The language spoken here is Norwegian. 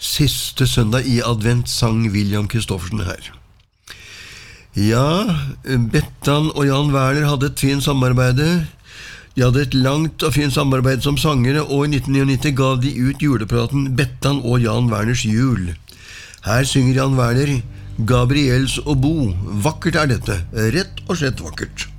Siste søndag i advent sang William Kristoffersen her. Ja, Bettan og Jan Werner hadde et fint samarbeid. De hadde et langt og fint samarbeid som sangere, og i 1999 gav de ut julepraten Bettan og Jan Werners jul. Her synger Jan Werner Gabriels og Bo. Vakkert er dette, rett og slett vakkert.